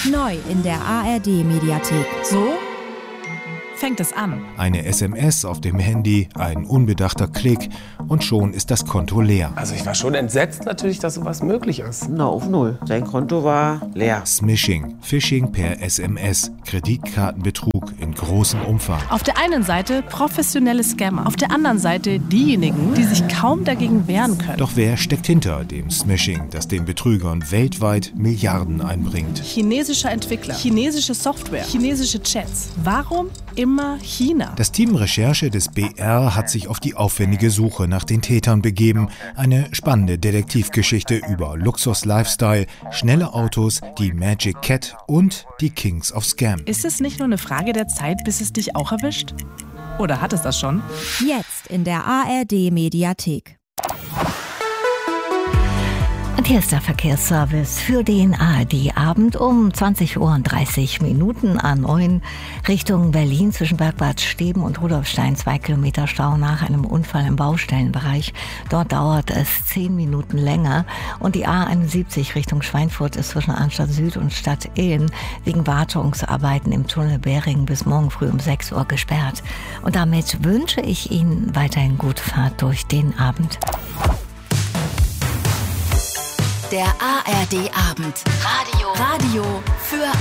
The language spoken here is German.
Neu in der ARD-Mediathek. So fängt es an. Eine SMS auf dem Handy, ein unbedachter Klick und schon ist das Konto leer. Also ich war schon entsetzt natürlich, dass sowas möglich ist. Na, auf Null. Sein Konto war leer. Smishing, Phishing per SMS, Kreditkartenbetrug in großem Umfang. Auf der einen Seite professionelle Scammer, auf der anderen Seite diejenigen, die sich kaum dagegen wehren können. Doch wer steckt hinter dem Smishing, das den Betrügern weltweit Milliarden einbringt? Chinesischer Entwickler, chinesische Software, chinesische Chats. Warum immer China? Das Team Recherche des BR hat sich auf die aufwendige Suche nach den Tätern begeben. Eine spannende Detektivgeschichte über Luxus-Lifestyle, schnelle Autos, die Magic Cat und die Kings of Scam. Ist es nicht nur eine Frage der Zeit, bis es dich auch erwischt? Oder hat es das schon? Jetzt in der ARD-Mediathek. Und hier ist der Verkehrsservice für den ARD-Abend um 20:30 Uhr A9 Richtung Berlin zwischen Bergbad Steben und Rudolfstein. 2 Kilometer Stau nach einem Unfall im Baustellenbereich. Dort dauert es 10 Minuten länger. Und die A71 Richtung Schweinfurt ist zwischen Arnstadt Süd und Stadt Illen wegen Wartungsarbeiten im Tunnel Bering bis morgen früh um 6 Uhr gesperrt. Und damit wünsche ich Ihnen weiterhin gute Fahrt durch den Abend. Der ARD-Abend. Radio für